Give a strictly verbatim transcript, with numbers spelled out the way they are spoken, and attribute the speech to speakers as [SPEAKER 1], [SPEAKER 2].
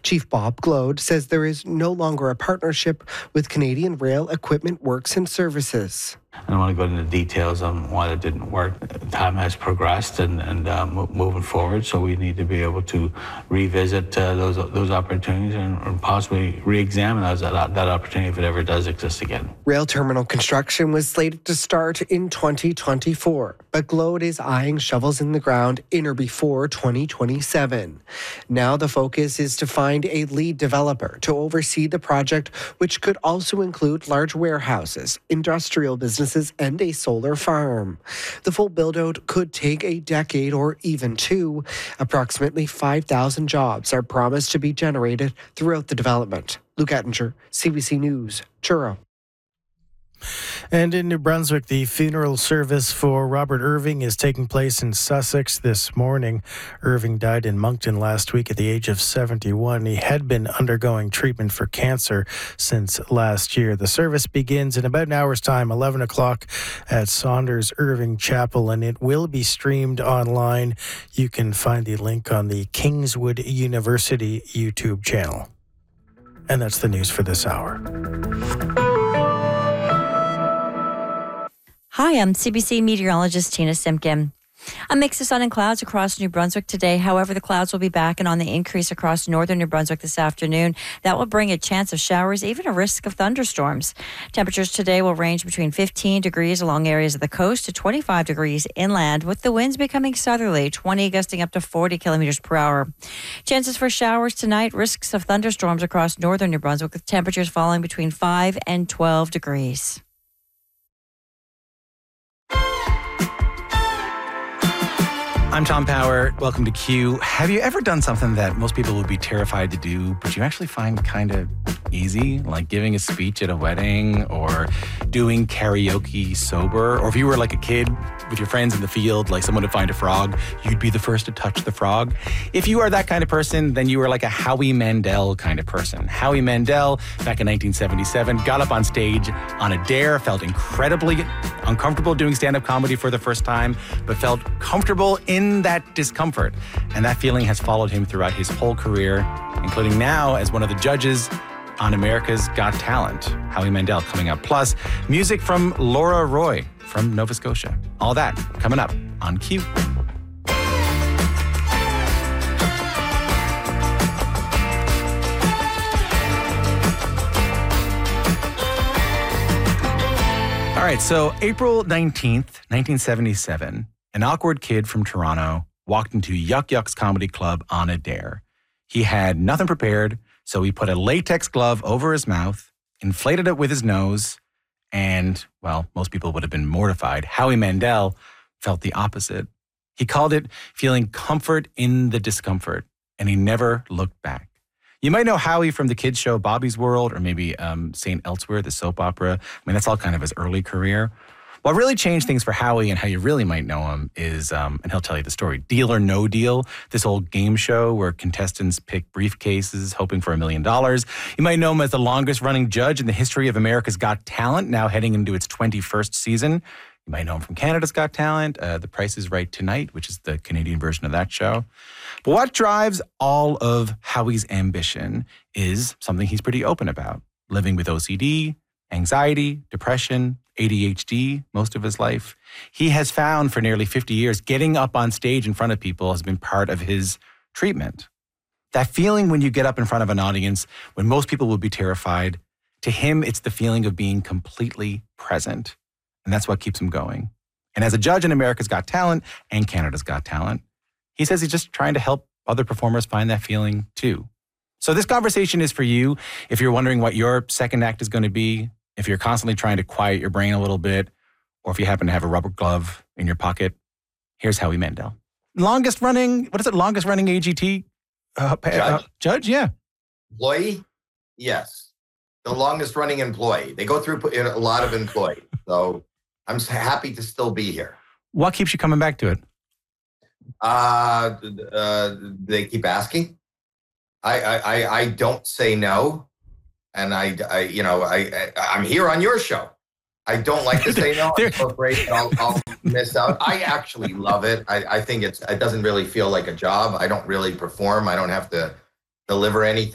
[SPEAKER 1] Chief Bob Glode says there is no longer a partnership with Canadian Rail Equipment Works and Services.
[SPEAKER 2] I don't want to go into details on why that didn't work. Time has progressed and, and uh, moving forward, so we need to be able to revisit uh, those those opportunities and, and possibly re-examine those, that, that opportunity if it ever does exist again.
[SPEAKER 1] Rail terminal construction was slated to start in twenty twenty-four, but Glode is eyeing shovels in the ground in or before twenty twenty-seven. Now the focus is to find a lead developer to oversee the project, which could also include large warehouses, industrial businesses, and a solar farm. The full build-out could take a decade or even two. Approximately five thousand jobs are promised to be generated throughout the development. Luke Ettinger, C B C News, Truro.
[SPEAKER 3] And in New Brunswick, the funeral service for Robert Irving is taking place in Sussex this morning. Irving died in Moncton last week at the age of seventy-one. He had been undergoing treatment for cancer since last year. The service begins in about an hour's time, eleven o'clock at Saunders Irving Chapel, and it will be streamed online. You can find the link on the Kingswood University YouTube channel. And that's the news for this hour.
[SPEAKER 4] Hi, I'm C B C meteorologist Tina Simpkin. A mix of sun and clouds across New Brunswick today. However, the clouds will be back and on the increase across northern New Brunswick this afternoon. That will bring a chance of showers, even a risk of thunderstorms. Temperatures today will range between fifteen degrees along areas of the coast to twenty-five degrees inland, with the winds becoming southerly, twenty gusting up to forty kilometers per hour. Chances for showers tonight, risks of thunderstorms across northern New Brunswick, with temperatures falling between five and twelve degrees.
[SPEAKER 5] I'm Tom Power. Welcome to Q. Have you ever done something that most people would be terrified to do, but you actually find kind of easy, like giving a speech at a wedding or doing karaoke sober? Or if you were like a kid with your friends in the field, like someone would find a frog, you'd be the first to touch the frog. If you are that kind of person, then you are like a Howie Mandel kind of person. Howie Mandel, back in nineteen seventy-seven, got up on stage on a dare, felt incredibly uncomfortable doing stand-up comedy for the first time, but felt comfortable in that discomfort. And that feeling has followed him throughout his whole career, including now as one of the judges on America's Got Talent. Howie Mandel coming up. Plus, music from Laura Roy from Nova Scotia. All that coming up on Q. All right, so April nineteenth, nineteen seventy-seven, an awkward kid from Toronto walked into Yuck Yuck's Comedy Club on a dare. He had nothing prepared, so he put a latex glove over his mouth, inflated it with his nose, and, well, most people would have been mortified. Howie Mandel felt the opposite. He called it feeling comfort in the discomfort, and he never looked back. You might know Howie from the kids show Bobby's World, or maybe um, Saint Elsewhere, the soap opera. I mean, that's all kind of his early career. What really changed things for Howie and how you really might know him is, um, and he'll tell you the story, Deal or No Deal, this old game show where contestants pick briefcases hoping for a million dollars. You might know him as the longest running judge in the history of America's Got Talent, now heading into its twenty-first season. You might know him from Canada's Got Talent, uh, The Price is Right Tonight, which is the Canadian version of that show. But what drives all of Howie's ambition is something he's pretty open about. Living with O C D, anxiety, depression, A D H D most of his life. He has found for nearly fifty years, getting up on stage in front of people has been part of his treatment. That feeling when you get up in front of an audience, when most people would be terrified, to him, it's the feeling of being completely present. And that's what keeps him going. And as a judge in America's Got Talent and Canada's Got Talent, he says he's just trying to help other performers find that feeling too. So this conversation is for you. If you're wondering what your second act is going to be, if you're constantly trying to quiet your brain a little bit, or if you happen to have a rubber glove in your pocket, here's Howie Mandel. Longest running, what is it, longest running A G T uh,
[SPEAKER 6] Judge?
[SPEAKER 5] Uh, judge? Yeah.
[SPEAKER 6] Employee? Yes. The longest running employee. They go through a lot of employees. So I'm happy to still be here.
[SPEAKER 5] What keeps you coming back to it?
[SPEAKER 6] Uh, uh, they keep asking. I, I, I, I don't say no. And I, I you know, I, I, I'm here on your show. I don't like to say no. I'm so afraid that I'll, I'll miss out. I actually love it. I, I think it's, it doesn't really feel like a job. I don't really perform. I don't have to deliver anything.